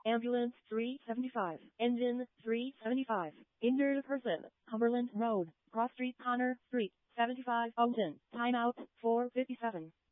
Ambulance 375. Engine 375. Injured person. Cumberland Road. Cross Street Connor Street. 75 Oakton. Timeout 4:57.